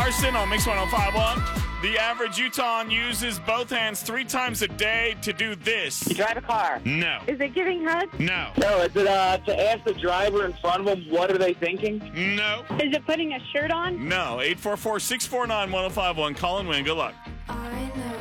Carson on Mix 1051. The average Utahn uses both hands 3 times a day to do this. You drive a car. No. Is it giving hugs? No. No, is it to ask the driver in front of them what are they thinking? No. Is it putting a shirt on? No. 844-649-1051. Call and win. Good luck.